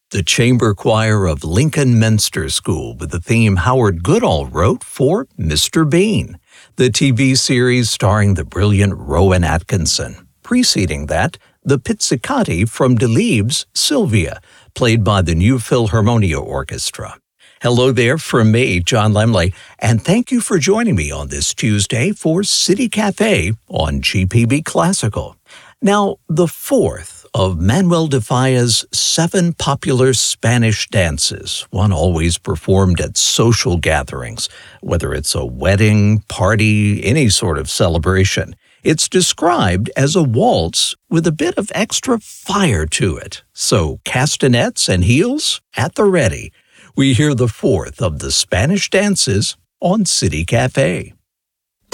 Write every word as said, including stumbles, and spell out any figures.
The chamber choir of Lincoln Minster School with the theme Howard Goodall wrote for Mister Bean, the T V series starring the brilliant Rowan Atkinson. Preceding that, the Pizzicati from Delibes' Sylvia, played by the New Philharmonia Orchestra. Hello there from me, John Lemley, and thank you for joining me on this Tuesday for City Cafe on G P B Classical. Now, the fourth of Manuel de Falla's seven popular Spanish dances, one always performed at social gatherings, whether it's a wedding, party, any sort of celebration. It's described as a waltz with a bit of extra fire to it, so castanets and heels at the ready. We hear the fourth of the Spanish dances on City Cafe.